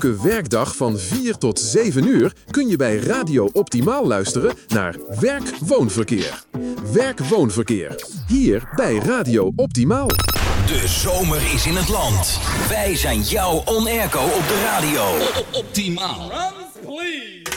Elke werkdag van 4 tot 7 uur kun je bij Radio Optimaal luisteren naar Werk-Woonverkeer. Werk-Woonverkeer. Hier bij Radio Optimaal. De zomer is in het land. Wij zijn jouw on-airco op de radio. Optimaal. Drums, please.